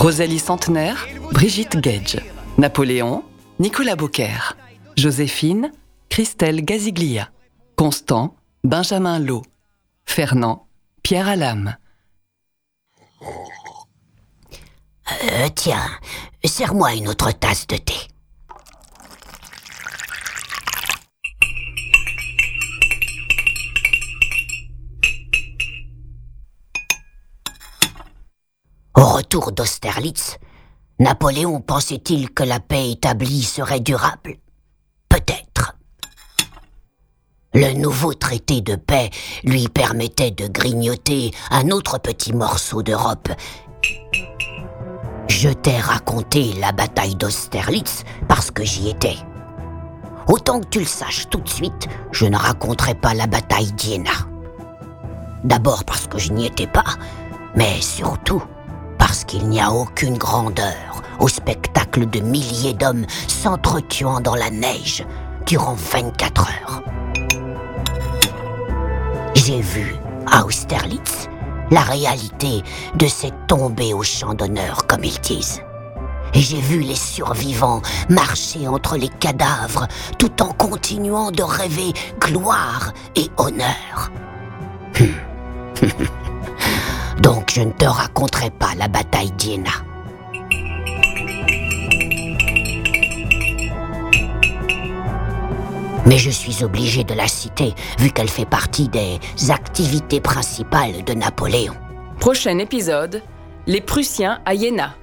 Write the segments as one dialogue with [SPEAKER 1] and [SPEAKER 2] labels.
[SPEAKER 1] Rosalie Centenaire, Brigitte Gage. Napoléon, Nicolas Beaucaire. Joséphine, Christelle Gaziglia. Constant, Benjamin Lot. Fernand, Pierre Allam.
[SPEAKER 2] Tiens, serre-moi une autre tasse de thé. Au retour d'Austerlitz, Napoléon pensait-il que la paix établie serait durable ? Peut-être. Le nouveau traité de paix lui permettait de grignoter un autre petit morceau d'Europe. Je t'ai raconté la bataille d'Austerlitz parce que j'y étais. Autant que tu le saches tout de suite, je ne raconterai pas la bataille d'Iéna. D'abord parce que je n'y étais pas, mais surtout parce qu'il n'y a aucune grandeur au spectacle de milliers d'hommes s'entretuant dans la neige durant 24 heures. J'ai vu à Austerlitz la réalité de cette tombée au champ d'honneur, comme ils disent. Et j'ai vu les survivants marcher entre les cadavres tout en continuant de rêver gloire et honneur. Donc je ne te raconterai pas la bataille d'Iéna. Mais je suis obligé de la citer, vu qu'elle fait partie des activités principales de Napoléon.
[SPEAKER 3] Prochain épisode, les Prussiens à Iéna.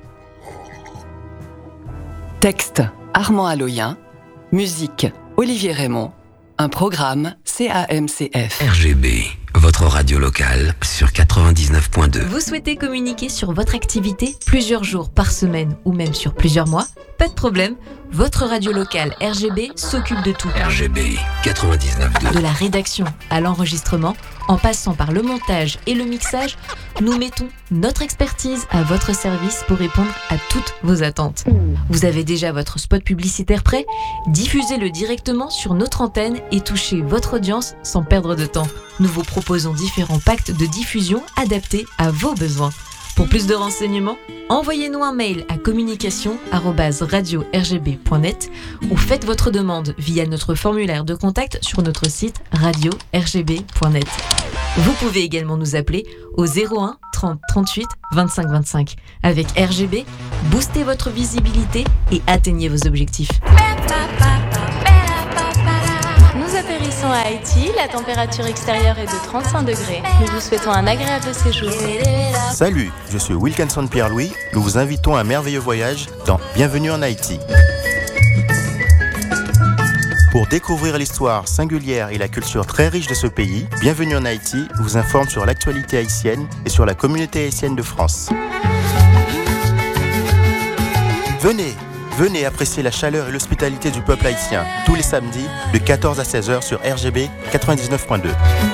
[SPEAKER 1] Texte, Armand Aloyen. Musique, Olivier Raymond. Un programme CAMCF.
[SPEAKER 4] RGB, votre radio locale sur 99.2.
[SPEAKER 5] Vous souhaitez communiquer sur votre activité plusieurs jours par semaine ou même sur plusieurs mois ? Pas de problème, votre radio locale RGB s'occupe de tout.
[SPEAKER 4] RGB 99.2.
[SPEAKER 5] De la rédaction à l'enregistrement, en passant par le montage et le mixage, nous mettons notre expertise à votre service pour répondre à toutes vos attentes. Vous avez déjà votre spot publicitaire prêt ? Diffusez-le directement sur notre antenne et touchez votre audience sans perdre de temps. Nous vous proposons différents packs de diffusion adaptés à vos besoins. Pour plus de renseignements, envoyez-nous un mail à communication@radio-rgb.net ou faites votre demande via notre formulaire de contact sur notre site radio-rgb.net. Vous pouvez également nous appeler au 01 30 38 25 25. Avec RGB, boostez votre visibilité et atteignez vos objectifs.
[SPEAKER 6] Nous atterrissons à Haïti, la température extérieure est de 35 degrés. Nous vous souhaitons un agréable séjour.
[SPEAKER 7] Salut, je suis Wilkinson Pierre-Louis. Nous vous invitons à un merveilleux voyage dans Bienvenue en Haïti. Pour découvrir l'histoire singulière et la culture très riche de ce pays, Bienvenue en Haïti vous informe sur l'actualité haïtienne et sur la communauté haïtienne de France. Venez apprécier la chaleur et l'hospitalité du peuple haïtien tous les samedis de 14 à 16h sur RGB 99.2.